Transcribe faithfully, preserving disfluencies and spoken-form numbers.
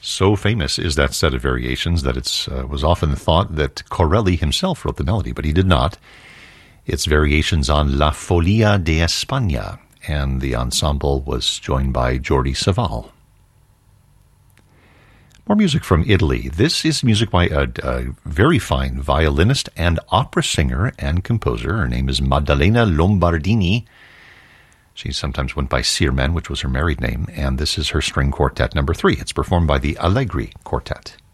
So famous is that set of variations that it uh, was often thought that Corelli himself wrote the melody, but he did not. It's variations on La Folia de España, and the ensemble was joined by Jordi Savall. More music from Italy. This is music by a, a very fine violinist and opera singer and composer. Her name is Maddalena Lombardini. She sometimes went by Sirmen, which was her married name, and this is her string quartet number three. It's performed by the Allegri Quartet.